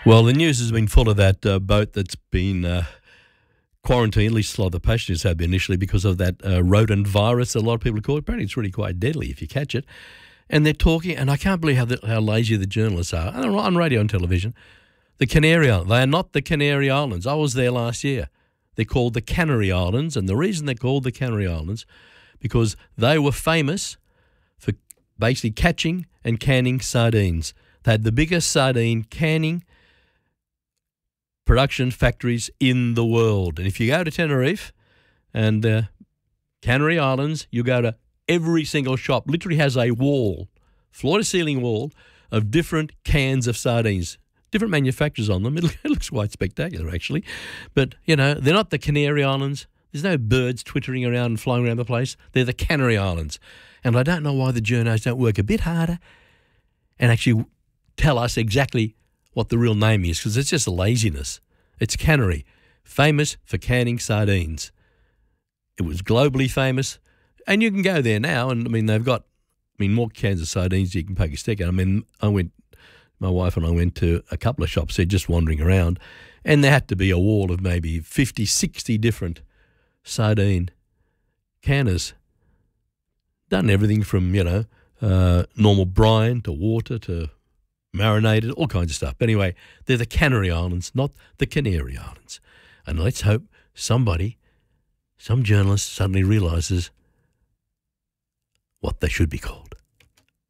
Well, the news has been full of that boat that's been quarantined, at least a lot of the passengers have been initially, because of that rodent virus that a lot of people have caught. Apparently it's really quite deadly if you catch it. And they're talking, and I can't believe how lazy the journalists are, on radio and television. The Canary Islands, they are not the Canary Islands. I was there last year. They're called the Canary Islands, and the reason they're called the Canary Islands, because they were famous for basically catching and canning sardines. They had the biggest sardine canning production factories in the world. And if you go to Tenerife and Canary Islands, you go to every single shop, literally has a wall, floor-to-ceiling wall, of different cans of sardines, different manufacturers on them. It looks quite spectacular, actually. But, you know, they're not the Canary Islands. There's no birds twittering around and flying around the place. They're the Canary Islands. And I don't know why the journos don't work a bit harder and actually tell us exactly what the real name is, because it's just a laziness. It's Canary, famous for canning sardines. It was globally famous, and you can go there now, and, I mean, they've got, more cans of sardines you can poke a stick at. I mean, my wife and I went to a couple of shops there just wandering around, and there had to be a wall of maybe 50, 60 different sardine canners. Done everything from, normal brine to water to marinated, all kinds of stuff. But anyway, they're the Canary Islands, not the Canary Islands. And let's hope some journalist suddenly realises what they should be called.